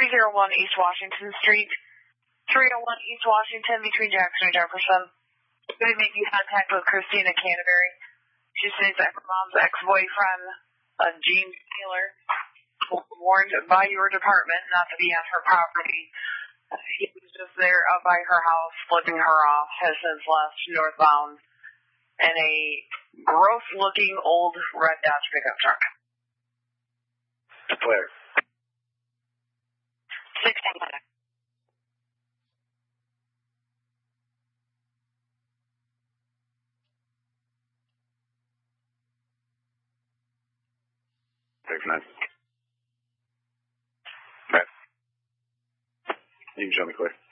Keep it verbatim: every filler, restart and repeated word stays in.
three oh one East Washington Street. three oh one East Washington between Jackson and Jefferson. They make you contact with Christina Canterbury. She states that her mom's ex-boyfriend, uh, Gene Taylor, was warned by your department not to be on her property. Uh, he was just there uh, by her house, flipping her off, has since left northbound in a gross-looking old red Dodge pickup truck. Where? sixteen minutes. Six nine. Right. You can show me clear.